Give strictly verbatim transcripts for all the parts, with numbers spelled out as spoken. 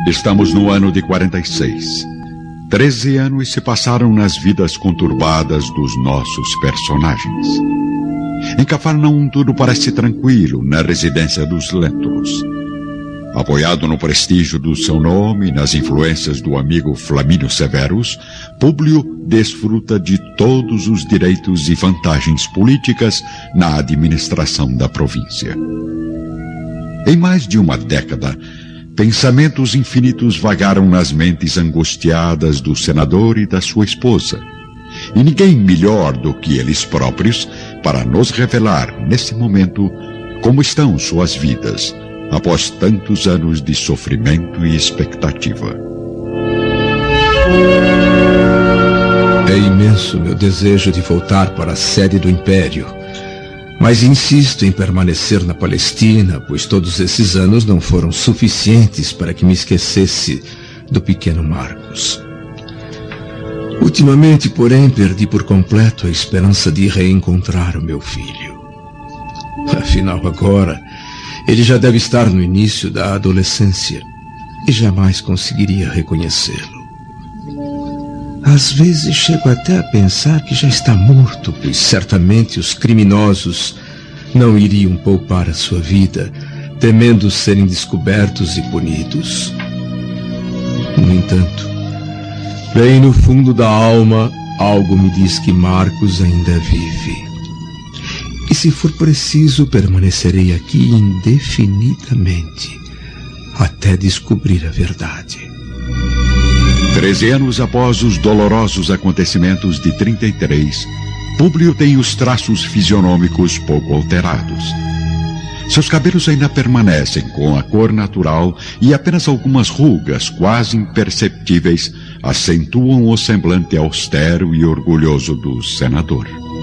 Estamos no ano de quarenta e seis. Treze anos se passaram nas vidas conturbadas dos nossos personagens. Em Cafarnaum tudo parece tranquilo na residência dos Lentulus. Apoiado no prestígio do seu nome e nas influências do amigo Flamínio Severus, Públio desfruta de todos os direitos e vantagens políticas na administração da província. Em mais de uma década, pensamentos infinitos vagaram nas mentes angustiadas do senador e da sua esposa. E ninguém melhor do que eles próprios para nos revelar, nesse momento, como estão suas vidas, após tantos anos de sofrimento e expectativa. É imenso meu desejo de voltar para a sede do Império, mas insisto em permanecer na Palestina, pois todos esses anos não foram suficientes para que me esquecesse do pequeno Marcos. Ultimamente, porém, perdi por completo a esperança de reencontrar o meu filho. Afinal, agora, ele já deve estar no início da adolescência e jamais conseguiria reconhecê-lo. Às vezes chego até a pensar que já está morto, pois certamente os criminosos não iriam poupar a sua vida, temendo serem descobertos e punidos. No entanto, bem no fundo da alma, algo me diz que Marcos ainda vive. E se for preciso, permanecerei aqui indefinidamente, até descobrir a verdade. Treze anos após os dolorosos acontecimentos de trinta e três, Públio tem os traços fisionômicos pouco alterados. Seus cabelos ainda permanecem com a cor natural e apenas algumas rugas quase imperceptíveis acentuam o semblante austero e orgulhoso do senador.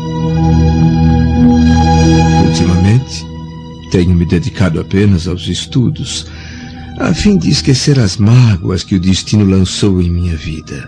Ultimamente, tenho me dedicado apenas aos estudos, a fim de esquecer as mágoas que o destino lançou em minha vida.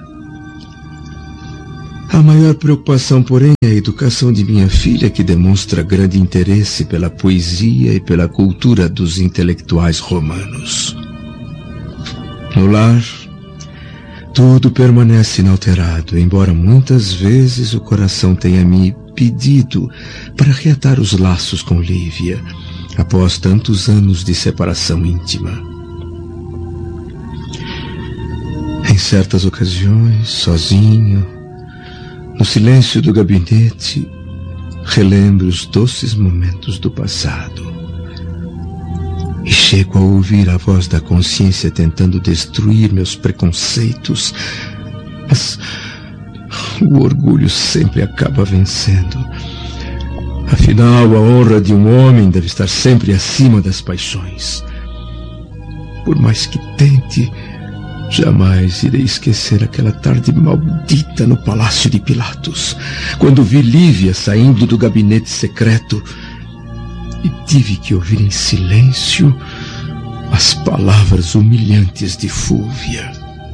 A maior preocupação, porém, é a educação de minha filha, que demonstra grande interesse pela poesia e pela cultura dos intelectuais romanos. No lar, tudo permanece inalterado, embora muitas vezes o coração tenha me pedido para reatar os laços com Lívia, após tantos anos de separação íntima. Em certas ocasiões, sozinho, no silêncio do gabinete, relembro os doces momentos do passado. E chego a ouvir a voz da consciência tentando destruir meus preconceitos, mas o orgulho sempre acaba vencendo. Afinal, a honra de um homem deve estar sempre acima das paixões. Por mais que tente, jamais irei esquecer aquela tarde maldita no Palácio de Pilatos, quando vi Lívia saindo do gabinete secreto e tive que ouvir em silêncio as palavras humilhantes de Fúvia.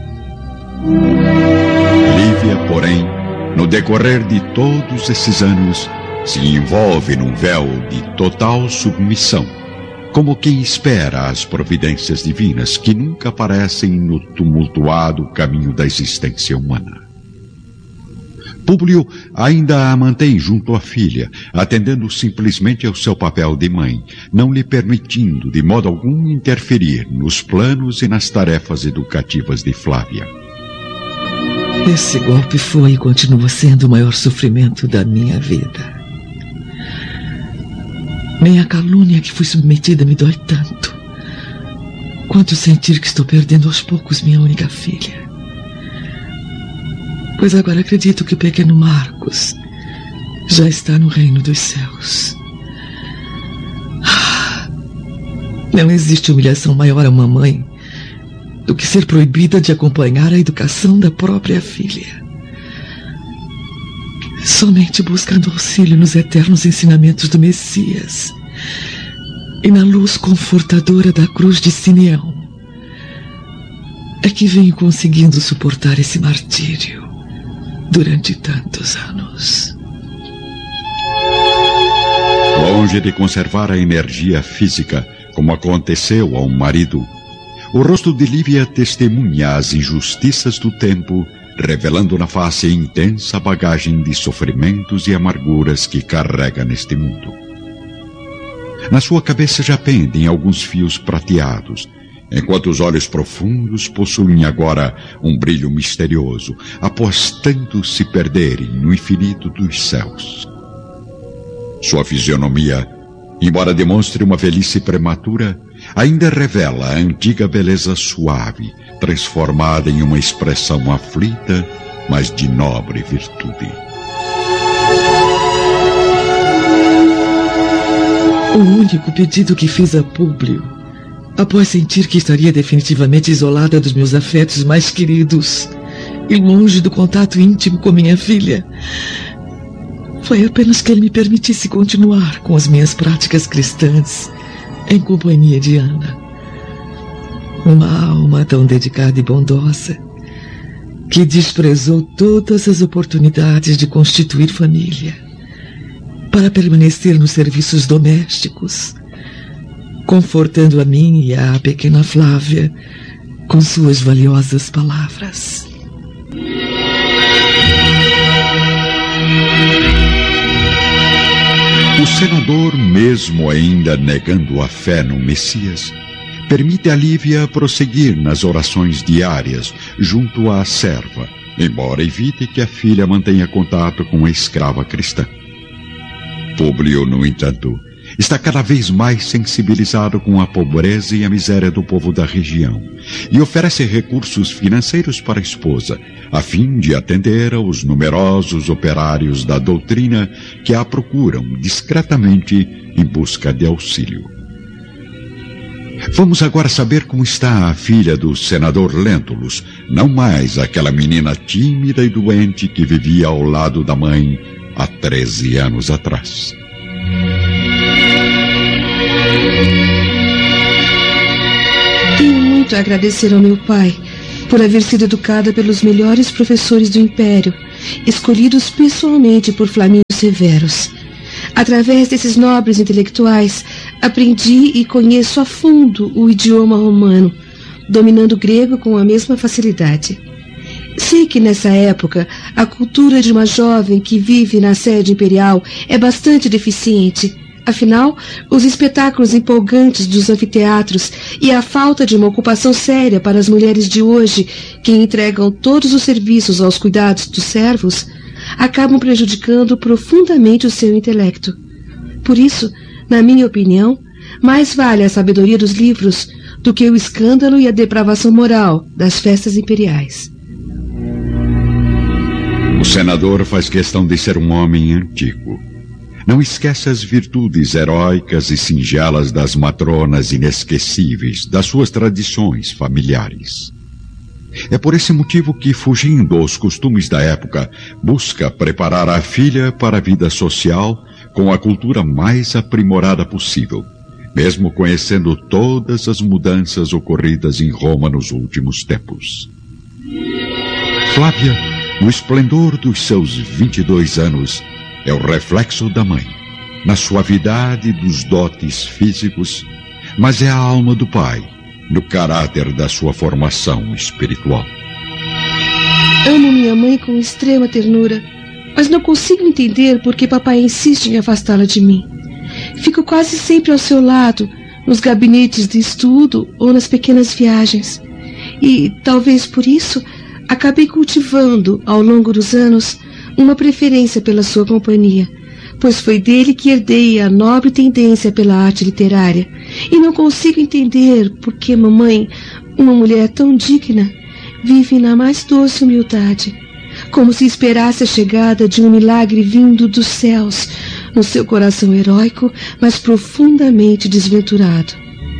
Lívia, porém, no decorrer de todos esses anos, se envolve num véu de total submissão, como quem espera as providências divinas que nunca aparecem no tumultuado caminho da existência humana. Públio ainda a mantém junto à filha, atendendo simplesmente ao seu papel de mãe, não lhe permitindo de modo algum interferir nos planos e nas tarefas educativas de Flávia. Esse golpe foi e continua sendo o maior sofrimento da minha vida. Nem a calúnia que fui submetida me dói tanto quanto sentir que estou perdendo aos poucos minha única filha. Pois agora acredito que o pequeno Marcos já está no reino dos céus. Não existe humilhação maior a uma mãe do que ser proibida de acompanhar a educação da própria filha. Somente buscando auxílio nos eternos ensinamentos do Messias e na luz confortadora da cruz de Simeão é que venho conseguindo suportar esse martírio durante tantos anos. Longe de conservar a energia física, como aconteceu ao marido, O rosto de Lívia testemunha as injustiças do tempo, revelando na face a intensa bagagem de sofrimentos e amarguras que carrega neste mundo. Na sua cabeça já pendem alguns fios prateados, enquanto os olhos profundos possuem agora um brilho misterioso, após tanto se perderem no infinito dos céus. Sua fisionomia, embora demonstre uma velhice prematura, ainda revela a antiga beleza suave, transformada em uma expressão aflita, mas de nobre virtude. O único pedido que fiz a Públio, após sentir que estaria definitivamente isolada dos meus afetos mais queridos e longe do contato íntimo com minha filha, foi apenas que ele me permitisse continuar com as minhas práticas cristãs em companhia de Ana. Uma alma tão dedicada e bondosa que desprezou todas as oportunidades de constituir família para permanecer nos serviços domésticos, confortando a mim e a pequena Flávia com suas valiosas palavras. O senador, mesmo ainda negando a fé no Messias, permite a Lívia prosseguir nas orações diárias junto à serva, embora evite que a filha mantenha contato com a escrava cristã. Públio, no entanto, está cada vez mais sensibilizado com a pobreza e a miséria do povo da região e oferece recursos financeiros para a esposa, a fim de atender aos numerosos operários da doutrina que a procuram discretamente em busca de auxílio. Vamos agora saber como está a filha do senador Lentulus, não mais aquela menina tímida e doente que vivia ao lado da mãe há treze anos atrás. Tenho muito a agradecer ao meu pai por haver sido educada pelos melhores professores do Império, escolhidos pessoalmente por Flamínio Severus. Através desses nobres intelectuais, aprendi e conheço a fundo o idioma romano, dominando o grego com a mesma facilidade. Sei que nessa época a cultura de uma jovem que vive na sede imperial é bastante deficiente. Afinal, os espetáculos empolgantes dos anfiteatros e a falta de uma ocupação séria para as mulheres de hoje, que entregam todos os serviços aos cuidados dos servos, acabam prejudicando profundamente o seu intelecto. Por isso, na minha opinião, mais vale a sabedoria dos livros do que o escândalo e a depravação moral das festas imperiais. O senador faz questão de ser um homem antigo. Não esquece as virtudes heróicas e singelas das matronas inesquecíveis, das suas tradições familiares. É por esse motivo que, fugindo aos costumes da época, busca preparar a filha para a vida social com a cultura mais aprimorada possível, mesmo conhecendo todas as mudanças ocorridas em Roma nos últimos tempos. Flávia, no esplendor dos seus vinte e dois anos, é o reflexo da mãe, na suavidade dos dotes físicos, mas é a alma do pai, no caráter da sua formação espiritual. Amo minha mãe com extrema ternura, mas não consigo entender por que papai insiste em afastá-la de mim. Fico quase sempre ao seu lado, nos gabinetes de estudo ou nas pequenas viagens. E, talvez por isso, acabei cultivando, ao longo dos anos, uma preferência pela sua companhia, pois foi dele que herdei a nobre tendência pela arte literária, e não consigo entender por que mamãe, uma mulher tão digna, vive na mais doce humildade, como se esperasse a chegada de um milagre vindo dos céus, no seu coração heróico, mas profundamente desventurado.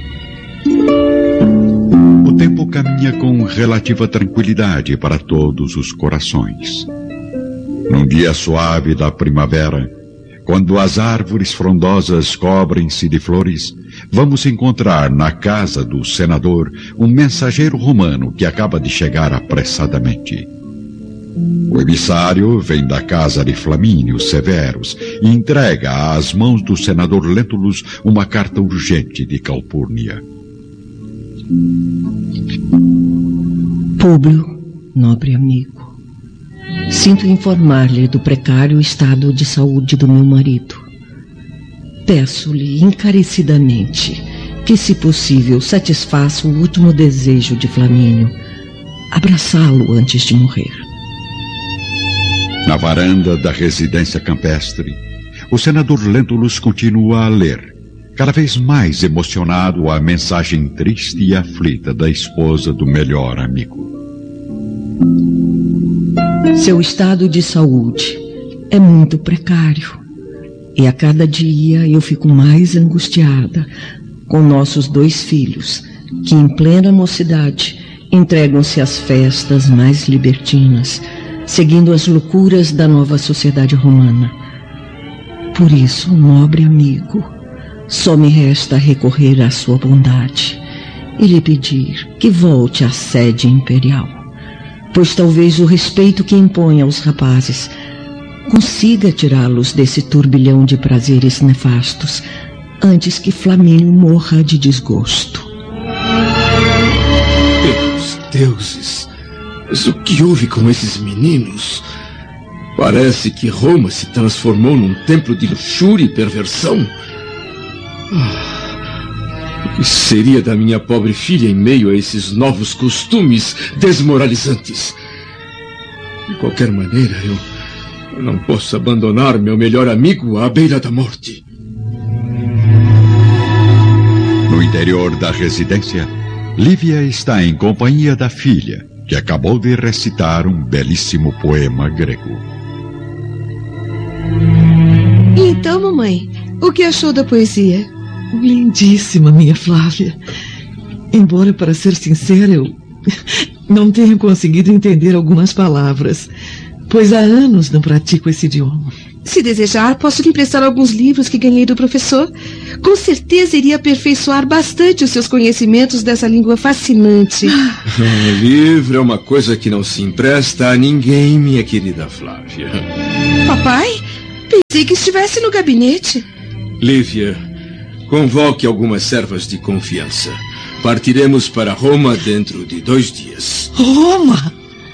O tempo caminha com relativa tranquilidade para todos os corações. Num dia suave da primavera, quando as árvores frondosas cobrem-se de flores, vamos encontrar na casa do senador um mensageiro romano que acaba de chegar apressadamente. O emissário vem da casa de Flamínio Severus e entrega às mãos do senador Lentulus uma carta urgente de Calpurnia. Públio, nobre amigo, sinto informar-lhe do precário estado de saúde do meu marido. Peço-lhe encarecidamente que, se possível, satisfaça o último desejo de Flamínio, abraçá-lo antes de morrer. Na varanda da residência campestre, o senador Lentulus continua a ler, cada vez mais emocionado, a mensagem triste e aflita da esposa do melhor amigo. Seu estado de saúde é muito precário, e a cada dia eu fico mais angustiada com nossos dois filhos, que em plena mocidade entregam-se às festas mais libertinas, seguindo as loucuras da nova sociedade romana. Por isso, nobre amigo, só me resta recorrer à sua bondade e lhe pedir que volte à sede imperial, pois talvez o respeito que impõe aos rapazes consiga tirá-los desse turbilhão de prazeres nefastos antes que Flamínio morra de desgosto. Pelos deuses, mas o que houve com esses meninos? Parece que Roma se transformou num templo de luxúria e perversão. Ah, o que seria da minha pobre filha em meio a esses novos costumes desmoralizantes? De qualquer maneira, eu, eu não posso abandonar meu melhor amigo à beira da morte. No interior da residência, Lívia está em companhia da filha, que acabou de recitar um belíssimo poema grego. E então, mamãe, o que achou da poesia? Lindíssima, minha Flávia. Embora, para ser sincera, eu não tenha conseguido entender algumas palavras, pois há anos não pratico esse idioma. Se desejar, posso lhe emprestar alguns livros que ganhei do professor. Com certeza iria aperfeiçoar bastante os seus conhecimentos dessa língua fascinante. Um livro é uma coisa que não se empresta a ninguém, minha querida Flávia. Papai? Pensei que estivesse no gabinete. Lívia, convoque algumas servas de confiança. Partiremos para Roma dentro de dois dias. Roma?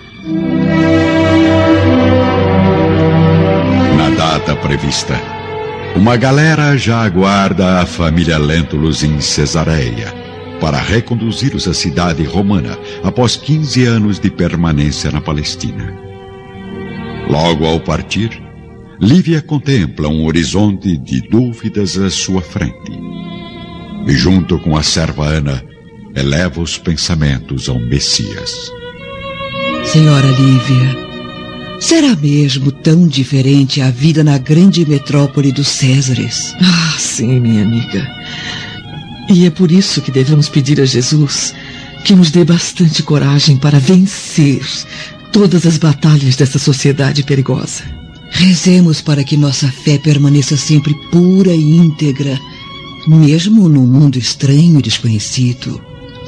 Na data prevista, uma galera já aguarda a família Lentulus em Cesareia para reconduzi-los à cidade romana após quinze anos de permanência na Palestina. Logo ao partir, Lívia contempla um horizonte de dúvidas à sua frente e, junto com a serva Ana, eleva os pensamentos ao Messias. Senhora Lívia, será mesmo tão diferente a vida na grande metrópole dos Césares? Ah, sim, minha amiga. E é por isso que devemos pedir a Jesus que nos dê bastante coragem para vencer todas as batalhas dessa sociedade perigosa. Rezemos para que nossa fé permaneça sempre pura e íntegra, mesmo num mundo estranho e desconhecido.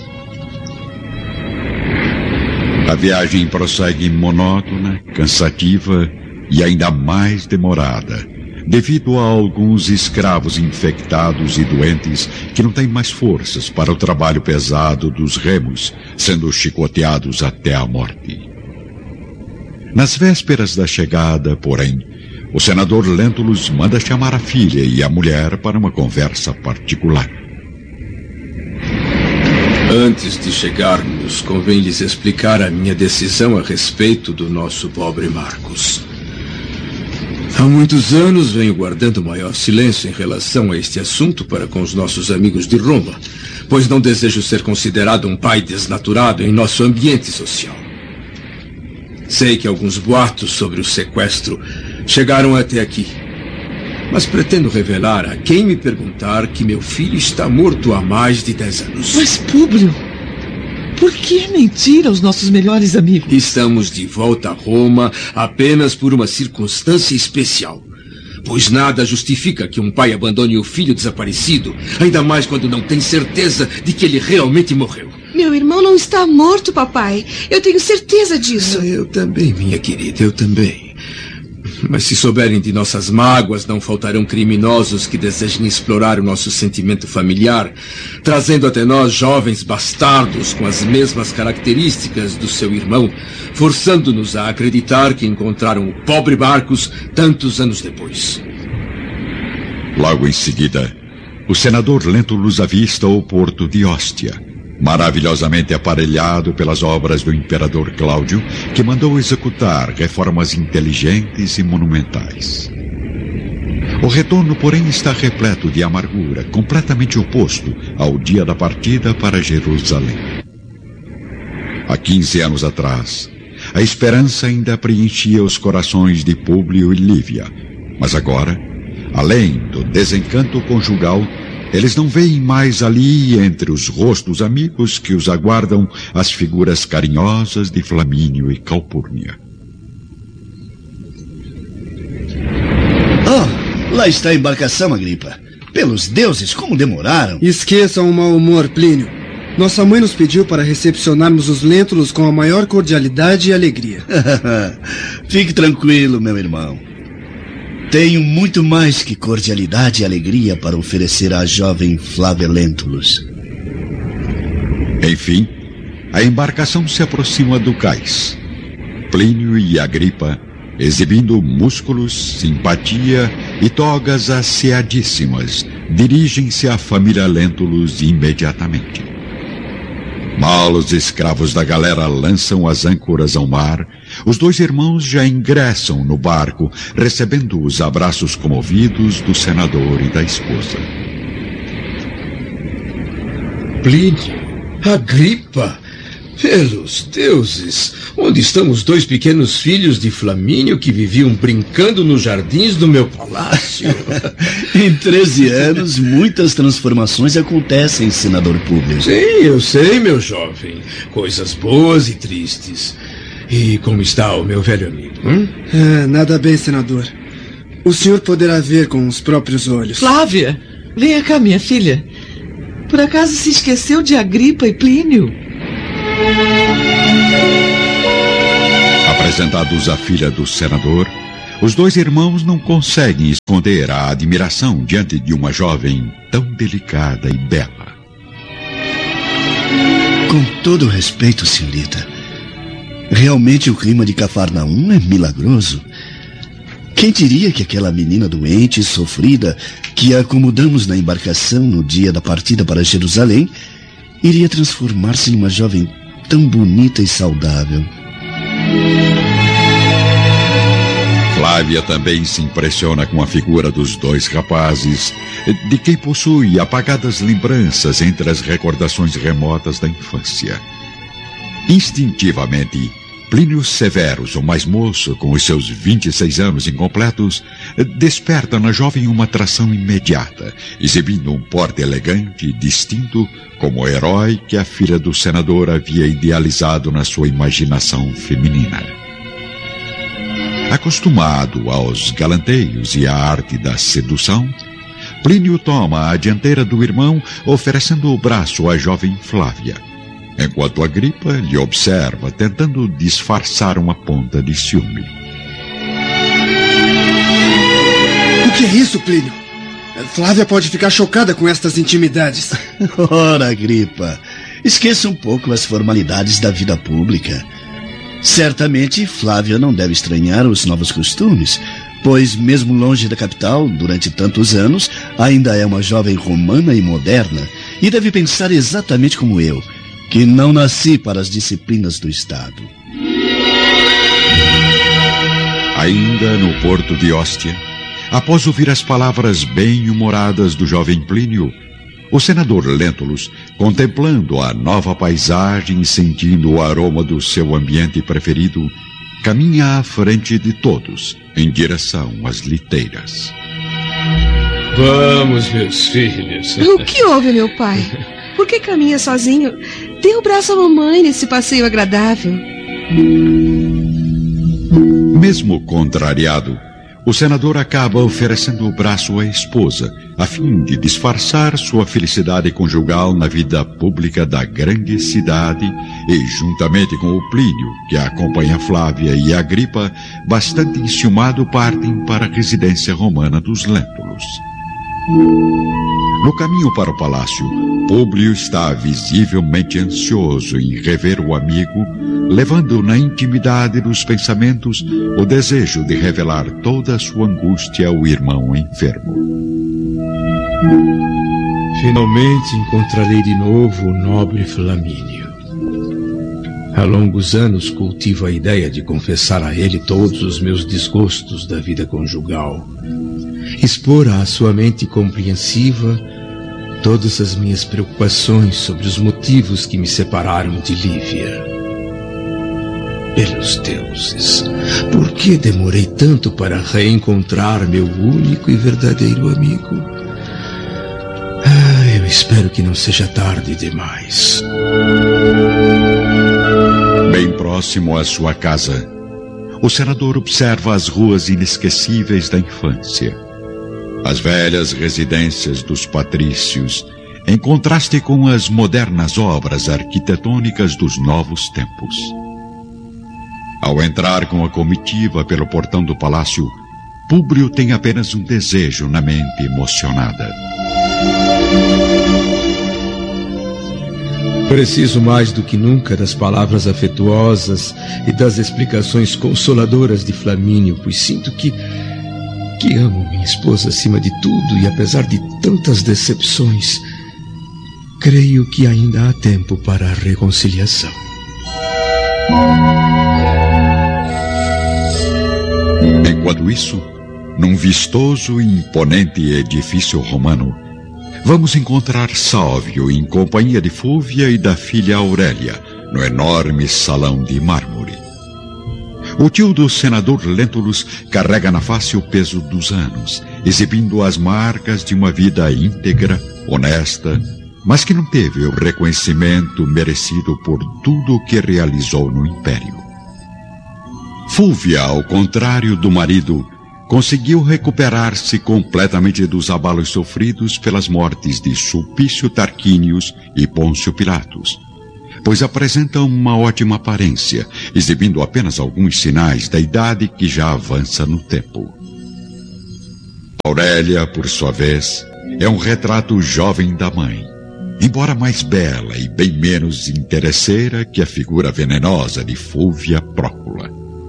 A viagem prossegue monótona, cansativa e ainda mais demorada, devido a alguns escravos infectados e doentes que não têm mais forças para o trabalho pesado dos remos, sendo chicoteados até a morte. Nas vésperas da chegada, porém, o senador Lentulus manda chamar a filha e a mulher para uma conversa particular. Antes de chegarmos, convém lhes explicar a minha decisão a respeito do nosso pobre Marcos. Há muitos anos venho guardando maior silêncio em relação a este assunto para com os nossos amigos de Roma, pois não desejo ser considerado um pai desnaturado em nosso ambiente social. Sei que alguns boatos sobre o sequestro chegaram até aqui, mas pretendo revelar a quem me perguntar que meu filho está morto há mais de dez anos. Mas, Públio, por que mentir aos nossos melhores amigos? Estamos de volta a Roma apenas por uma circunstância especial, pois nada justifica que um pai abandone o filho desaparecido, ainda mais quando não tem certeza de que ele realmente morreu. Meu irmão não está morto, papai. Eu tenho certeza disso. Eu também, minha querida, eu também. Mas se souberem de nossas mágoas, não faltarão criminosos que desejem explorar o nosso sentimento familiar, trazendo até nós jovens bastardos com as mesmas características do seu irmão, forçando-nos a acreditar que encontraram o pobre Marcos tantos anos depois. Logo em seguida, o senador Lentulus avista o porto de Ostia, maravilhosamente aparelhado pelas obras do imperador Cláudio, que mandou executar reformas inteligentes e monumentais. O retorno, porém, está repleto de amargura, completamente oposto ao dia da partida para Jerusalém. Há quinze anos atrás, a esperança ainda preenchia os corações de Públio e Lívia, mas agora, além do desencanto conjugal, eles não veem mais ali, entre os rostos amigos que os aguardam, as figuras carinhosas de Flamínio e Calpurnia. Oh, lá está a embarcação, Agripa. Pelos deuses, como demoraram! Esqueçam o mau humor, Plínio. Nossa mãe nos pediu para recepcionarmos os Lentulus com a maior cordialidade e alegria. Fique tranquilo, meu irmão. Tenho muito mais que cordialidade e alegria para oferecer à jovem Flávia Lentulus. Enfim, a embarcação se aproxima do cais. Plínio e Agripa, exibindo músculos, simpatia e togas asseadíssimas, dirigem-se à família Lentulus imediatamente. Mal os escravos da galera lançam as âncoras ao mar, os dois irmãos já ingressam no barco, recebendo os abraços comovidos do senador e da esposa. Plínio, Agripa, pelos deuses, onde estão os dois pequenos filhos de Flamínio que viviam brincando nos jardins do meu palácio? Em treze anos, muitas transformações acontecem, senador Públio. Sim, eu sei, meu jovem. Coisas boas e tristes. E como está o meu velho amigo? Hum? É, nada bem, senador. O senhor poderá ver com os próprios olhos. Flávia, venha cá, minha filha. Por acaso se esqueceu de Agripa e Plínio? Apresentados à filha do senador, os dois irmãos não conseguem esconder a admiração diante de uma jovem tão delicada e bela. Com todo respeito, senhorita, realmente o clima de Cafarnaum é milagroso. Quem diria que aquela menina doente e sofrida que acomodamos na embarcação no dia da partida para Jerusalém iria transformar-se numa jovem tão bonita e saudável? Flávia também se impressiona com a figura dos dois rapazes, de quem possui apagadas lembranças entre as recordações remotas da infância. Instintivamente, Plínio Severus, o mais moço, com os seus vinte e seis anos incompletos, desperta na jovem uma atração imediata, exibindo um porte elegante e distinto como o herói que a filha do senador havia idealizado na sua imaginação feminina. Acostumado aos galanteios e à arte da sedução, Plínio toma a dianteira do irmão, oferecendo o braço à jovem Flávia, enquanto Agripa lhe observa, tentando disfarçar uma ponta de ciúme. O que é isso, Plínio? Flávia pode ficar chocada com estas intimidades. Ora, Agripa, esqueça um pouco as formalidades da vida pública. Certamente, Flávia não deve estranhar os novos costumes, pois mesmo longe da capital, durante tantos anos, ainda é uma jovem romana e moderna, e deve pensar exatamente como eu, que não nasci para as disciplinas do Estado. Ainda no porto de Ostia, após ouvir as palavras bem-humoradas do jovem Plínio, o senador Lentulus, contemplando a nova paisagem e sentindo o aroma do seu ambiente preferido, caminha à frente de todos, em direção às liteiras. Vamos, meus filhos. O que houve, meu pai? Por que caminha sozinho? Dê o braço à mamãe nesse passeio agradável. Mesmo contrariado, o senador acaba oferecendo o braço à esposa, a fim de disfarçar sua felicidade conjugal na vida pública da grande cidade e, juntamente com o Plínio, que acompanha Flávia e Agripa, bastante enciumado, partem para a residência romana dos Lentulus. No caminho para o palácio, Públio está visivelmente ansioso em rever o amigo, levando na intimidade dos pensamentos o desejo de revelar toda a sua angústia ao irmão enfermo. Finalmente encontrarei de novo o nobre Flamínio. Há longos anos cultivo a ideia de confessar a ele todos os meus desgostos da vida conjugal. Expor à sua mente compreensiva todas as minhas preocupações sobre os motivos que me separaram de Lívia. Pelos deuses, por que demorei tanto para reencontrar meu único e verdadeiro amigo? Ah, eu espero que não seja tarde demais. Bem próximo à sua casa, o senador observa as ruas inesquecíveis da infância. As velhas residências dos patrícios, em contraste com as modernas obras arquitetônicas dos novos tempos. Ao entrar com a comitiva pelo portão do palácio, Públio tem apenas um desejo na mente emocionada. Preciso mais do que nunca das palavras afetuosas e das explicações consoladoras de Flamínio, pois sinto que, que amo minha esposa acima de tudo e apesar de tantas decepções, creio que ainda há tempo para a reconciliação. Enquanto isso, num vistoso e imponente edifício romano, vamos encontrar Sálvio em companhia de Fúvia e da filha Aurélia, no enorme salão de mármore. O tio do senador Lentulus carrega na face o peso dos anos, exibindo as marcas de uma vida íntegra, honesta, mas que não teve o reconhecimento merecido por tudo o que realizou no Império. Fúvia, ao contrário do marido, conseguiu recuperar-se completamente dos abalos sofridos pelas mortes de Sulpício Tarquínios e Pôncio Pilatos, pois apresenta uma ótima aparência, exibindo apenas alguns sinais da idade que já avança no tempo. Aurélia, por sua vez, é um retrato jovem da mãe, embora mais bela e bem menos interesseira que a figura venenosa de Fúvia Prócula.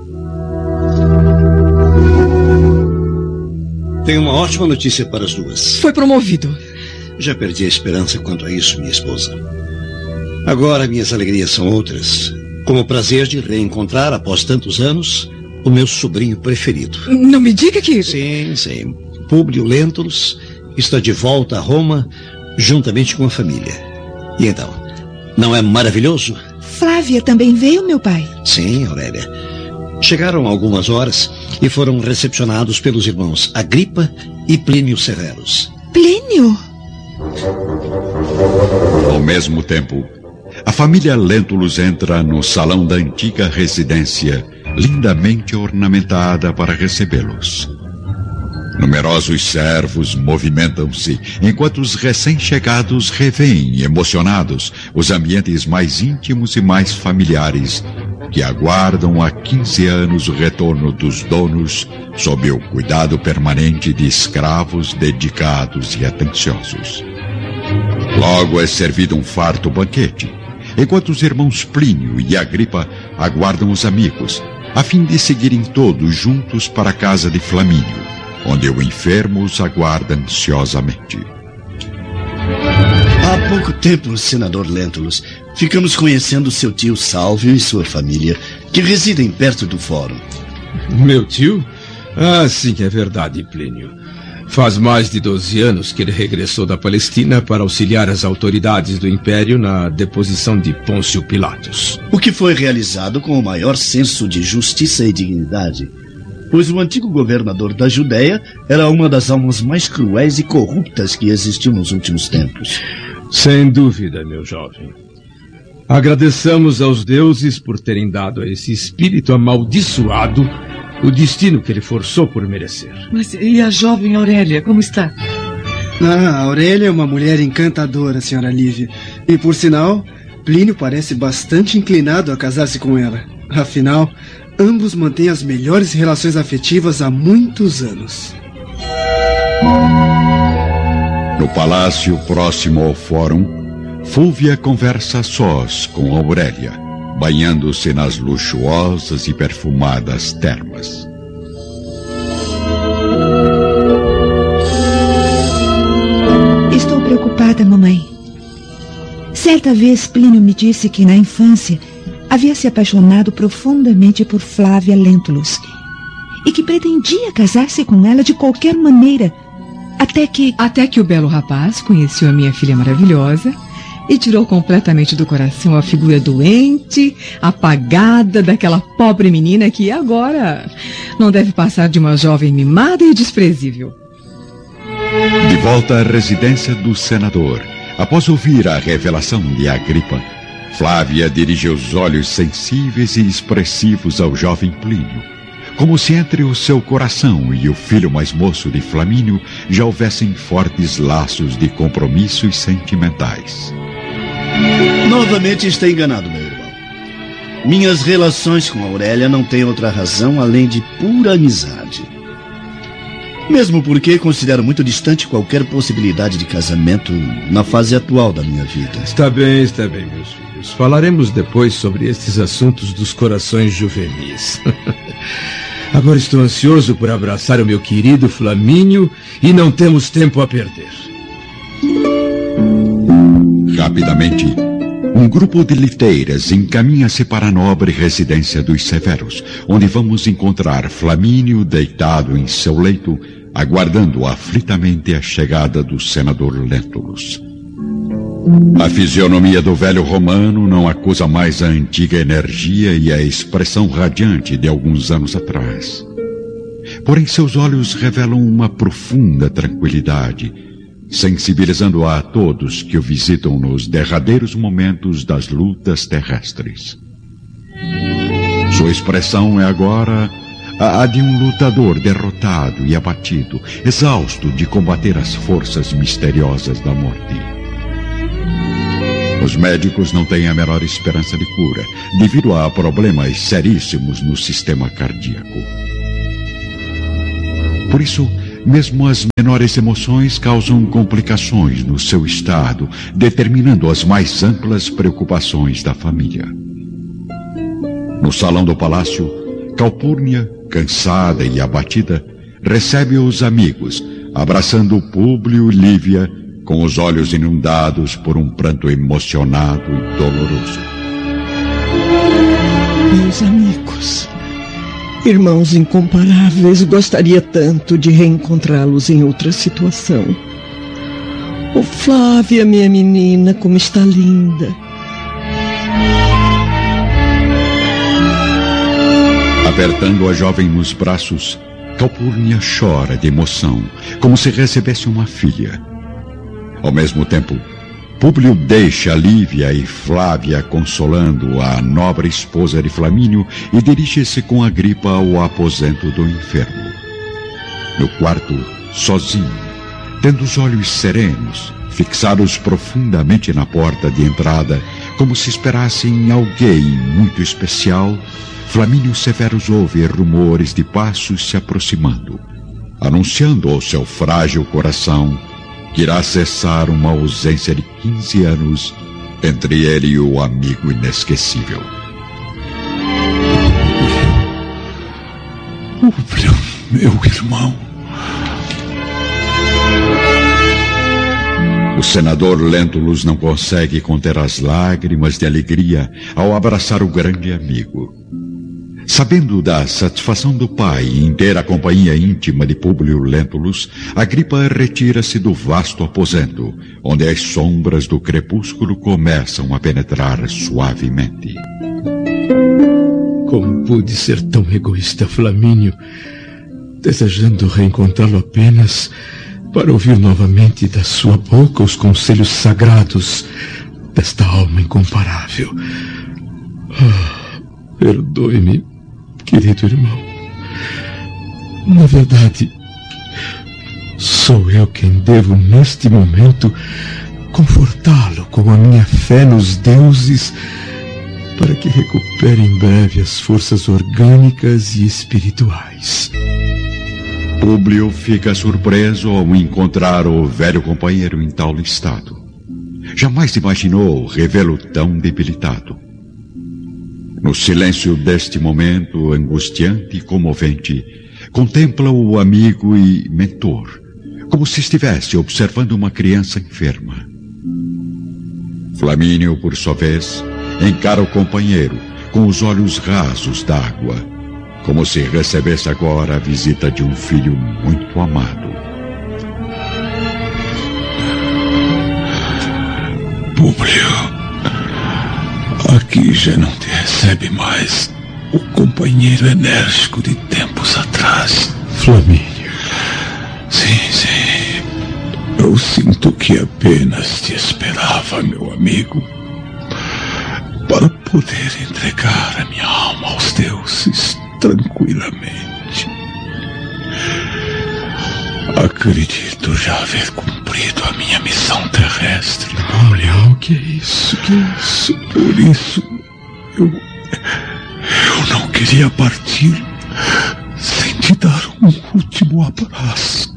Tenho uma ótima notícia para as duas. Foi promovido. Já perdi a esperança quanto a isso, minha esposa. Agora minhas alegrias são outras, como o prazer de reencontrar, após tantos anos, o meu sobrinho preferido. Não me diga que... Sim, sim. Públio Lentulus está de volta a Roma, juntamente com a família. E então, não é maravilhoso? Flávia também veio, meu pai? Sim, Aurélia. Chegaram há algumas horas e foram recepcionados pelos irmãos Agripa e Plínio Severus. Plínio? Ao mesmo tempo, a família Lentulus entra no salão da antiga residência, lindamente ornamentada para recebê-los. Numerosos servos movimentam-se, enquanto os recém-chegados revêem, emocionados, os ambientes mais íntimos e mais familiares, que aguardam há quinze anos o retorno dos donos, sob o cuidado permanente de escravos dedicados e atenciosos. Logo é servido um farto banquete, enquanto os irmãos Plínio e Agripa aguardam os amigos, a fim de seguirem todos juntos para a casa de Flamínio, onde o enfermo os aguarda ansiosamente. Há pouco tempo, senador Lentulus, ficamos conhecendo seu tio Sálvio e sua família, que residem perto do fórum. Meu tio? Ah, sim, é verdade, Plínio. Faz mais de doze anos que ele regressou da Palestina para auxiliar as autoridades do Império na deposição de Pôncio Pilatos. O que foi realizado com o maior senso de justiça e dignidade, pois o antigo governador da Judéia era uma das almas mais cruéis e corruptas que existiu nos últimos tempos. Sem dúvida, meu jovem. Agradeçamos aos deuses por terem dado a esse espírito amaldiçoado O destino que ele forçou por merecer. Mas e a jovem Aurélia, como está? Ah, a Aurélia é uma mulher encantadora, senhora Lívia. E por sinal, Plínio parece bastante inclinado a casar-se com ela. Afinal, ambos mantêm as melhores relações afetivas há muitos anos. No palácio próximo ao fórum, Fúvia conversa a sós com Aurélia, banhando-se nas luxuosas e perfumadas termas. Estou preocupada, mamãe. Certa vez Plínio me disse que na infância havia se apaixonado profundamente por Flávia Lentulus e que pretendia casar-se com ela de qualquer maneira, até que... Até que o belo rapaz conheceu a minha filha maravilhosa e tirou completamente do coração a figura doente, apagada daquela pobre menina que agora não deve passar de uma jovem mimada e desprezível. De volta à residência do senador, após ouvir a revelação de Agripa, Flávia dirige os olhos sensíveis e expressivos ao jovem Plínio, como se entre o seu coração e o filho mais moço de Flamínio já houvessem fortes laços de compromissos sentimentais. Novamente está enganado, meu irmão. Minhas relações com Aurélia não têm outra razão além de pura amizade. Mesmo porque considero muito distante qualquer possibilidade de casamento na fase atual da minha vida. Está bem, está bem, meus filhos. Falaremos depois sobre estes assuntos dos corações juvenis. Agora estou ansioso por abraçar o meu querido Flamínio e não temos tempo a perder. Rapidamente, um grupo de liteiras encaminha-se para a nobre residência dos Severos, onde vamos encontrar Flamínio deitado em seu leito, aguardando aflitamente a chegada do senador Lentulus. A fisionomia do velho romano não acusa mais a antiga energia e a expressão radiante de alguns anos atrás. Porém, seus olhos revelam uma profunda tranquilidade, sensibilizando a todos que o visitam nos derradeiros momentos das lutas terrestres. Sua expressão é agora a de um lutador derrotado e abatido, exausto de combater as forças misteriosas da morte. Os médicos não têm a menor esperança de cura, devido a problemas seríssimos no sistema cardíaco. Por isso, mesmo as menores emoções causam complicações no seu estado, determinando as mais amplas preocupações da família. No salão do palácio, Calpurnia, cansada e abatida, recebe os amigos, abraçando Públio e Lívia, com os olhos inundados por um pranto emocionado e doloroso. Meus amigos, irmãos incomparáveis, gostaria tanto de reencontrá-los em outra situação. Oh, Flávia, minha menina, como está linda. Apertando a jovem nos braços, Calpurnia chora de emoção, como se recebesse uma filha. Ao mesmo tempo, Públio deixa Lívia e Flávia consolando a nobre esposa de Flamínio e dirige-se com Agripa ao aposento do enfermo. No quarto, sozinho, tendo os olhos serenos, fixados profundamente na porta de entrada, como se esperassem alguém muito especial, Flamínio Severus ouve rumores de passos se aproximando, anunciando ao seu frágil coração que irá cessar uma ausência de quinze anos entre ele e o amigo inesquecível. Públio, meu irmão. O senador Lentulus não consegue conter as lágrimas de alegria ao abraçar o grande amigo. Sabendo da satisfação do pai em ter a companhia íntima de Públio Lentulus, Agripa retira-se do vasto aposento, onde as sombras do crepúsculo começam a penetrar suavemente. Como pude ser tão egoísta, Flamínio, desejando reencontrá-lo apenas para ouvir novamente da sua boca os conselhos sagrados desta alma incomparável. Ah, perdoe-me, querido irmão. Na verdade, sou eu quem devo, neste momento, confortá-lo com a minha fé nos deuses para que recupere em breve as forças orgânicas e espirituais. Públio fica surpreso ao encontrar o velho companheiro em tal estado. Jamais imaginou revê-lo tão debilitado. No silêncio deste momento angustiante e comovente, contempla o amigo e mentor, como se estivesse observando uma criança enferma. Flamínio, por sua vez, encara o companheiro com os olhos rasos d'água, como se recebesse agora a visita de um filho muito amado. Públio, aqui já não te recebe mais o companheiro enérgico de tempos atrás. Flamínio. Sim, sim. Eu sinto que apenas te esperava, meu amigo, para poder entregar a minha alma aos deuses tranquilamente. Acredito já haver cumprido a minha missão terrestre. Não, não, que é isso, que é isso? Por isso, eu, eu não queria partir sem te dar um último abraço,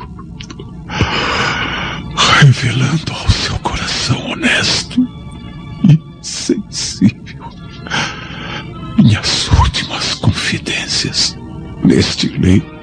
revelando ao seu coração honesto e sensível minhas últimas confidências neste leito